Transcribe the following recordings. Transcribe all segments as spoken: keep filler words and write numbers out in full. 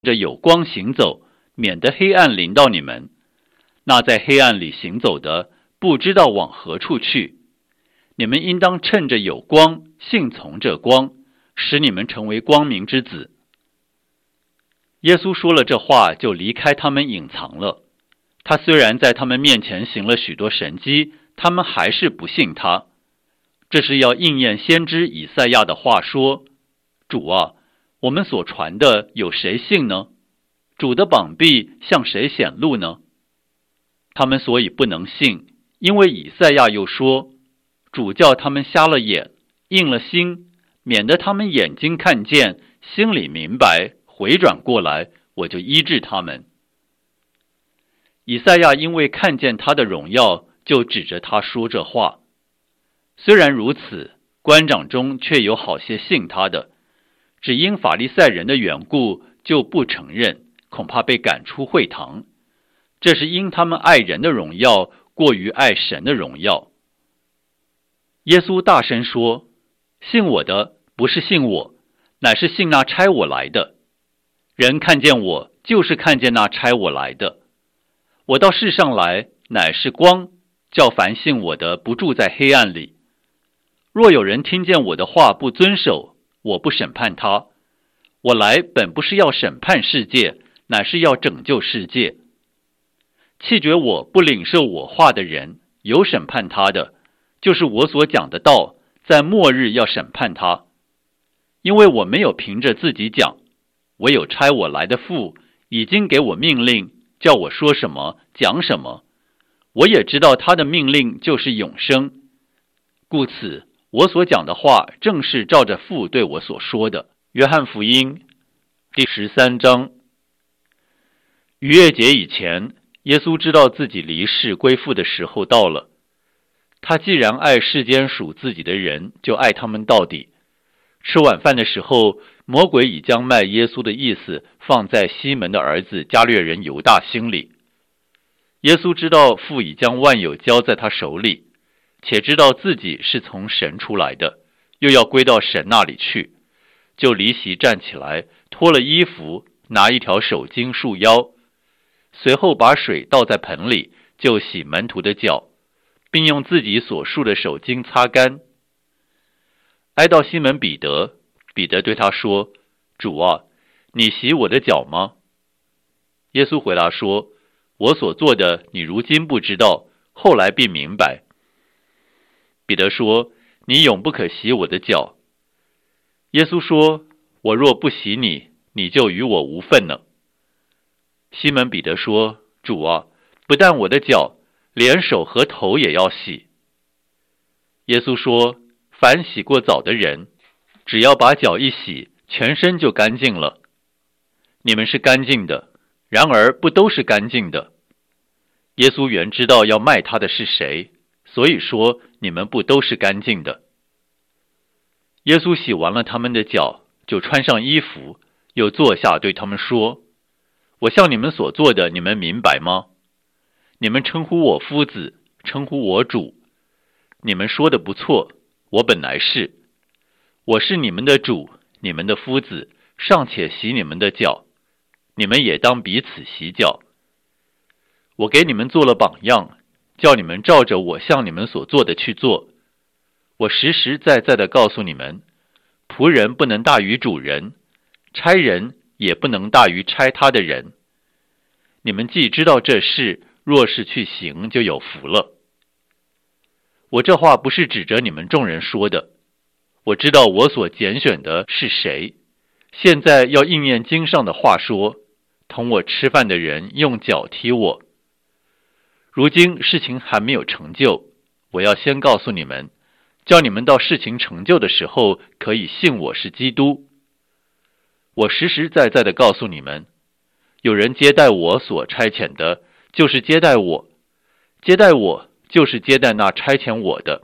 着有光行走，免得黑暗临到你们。那在黑暗里行走的，不知道往何处去。你们应当趁着有光，信从这光，使你们成为光明之子。”耶稣说了这话，就离开他们隐藏了。他虽然在他们面前行了许多神迹，他们还是不信他。这是要应验先知以赛亚的话说：“主啊，我们所传的有谁信呢？主的膀臂向谁显露呢？”他们所以不能信，因为以赛亚又说：“主叫他们瞎了眼，硬了心，免得他们眼睛看见，心里明白，回转过来，我就医治他们。”以赛亚因为看见他的荣耀，就指着他说这话。虽然如此，官长中却有好些信他的，只因法利赛人的缘故，就不承认，恐怕被赶出会堂。这是因他们爱人的荣耀过于爱神的荣耀。耶稣大声说：“信我的，不是信我，乃是信那差我来的。人看见我，就是看见那差我来的。我到世上来，乃是光，叫凡信我的不住在黑暗里。若有人听见我的话不遵守，我不审判他。我来本不是要审判世界，乃是要拯救世界。弃绝我不领受我话的人，有审判他的，就是我所讲的道，在末日要审判他。因为我没有凭着自己讲，唯有差我来的父已经给我命令，叫我说什么讲什么。我也知道他的命令就是永生，故此我所讲的话正是照着父对我所说的。”约翰福音第十三章。逾越节以前，耶稣知道自己离世归父的时候到了。他既然爱世间属自己的人，就爱他们到底。吃晚饭的时候，魔鬼已将卖耶稣的意思放在西门的儿子加略人犹大心里。耶稣知道父已将万有交在他手里，且知道自己是从神出来的，又要归到神那里去，就离席站起来，脱了衣服，拿一条手巾束腰，随后把水倒在盆里，就洗门徒的脚，并用自己所束的手巾擦干。挨到西门彼得，彼得对他说：“主啊，你洗我的脚吗？”耶稣回答说：“我所做的，你如今不知道，后来必明白。”彼得说：“你永不可洗我的脚。”耶稣说：“我若不洗你，你就与我无分了。”西门彼得说：“主啊，不但我的脚，连手和头也要洗。”耶稣说：“凡洗过澡的人，只要把脚一洗，全身就干净了。你们是干净的，然而不都是干净的。”耶稣原知道要卖他的是谁，所以说你们不都是干净的。耶稣洗完了他们的脚，就穿上衣服，又坐下对他们说：“我向你们所做的，你们明白吗？你们称呼我夫子，称呼我主，你们说的不错，我本来是。我是你们的主，你们的夫子，尚且洗你们的脚，你们也当彼此洗脚。我给你们做了榜样，叫你们照着我向你们所做的去做。我实实在在地告诉你们，仆人不能大于主人，差人也不能大于差他的人。你们既知道这事，若是去行，就有福了。我这话不是指着你们众人说的，我知道我所拣选的是谁。现在要应验经上的话说，同我吃饭的人用脚踢我。如今事情还没有成就，我要先告诉你们，叫你们到事情成就的时候，可以信我是基督。我实实在在地告诉你们，有人接待我所差遣的，就是接待我；接待我，就是接待那差遣我的。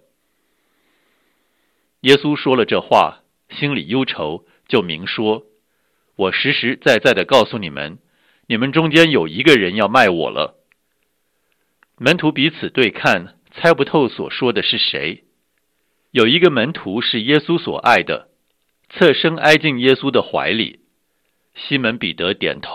耶稣说了这话，心里忧愁，就明说：我实实在在地告诉你们，你们中间有一个人要卖我了。门徒彼此对看，猜不透所说的是谁。有一个门徒是耶稣所爱的，侧身挨进耶稣的怀里。 西门彼得点头。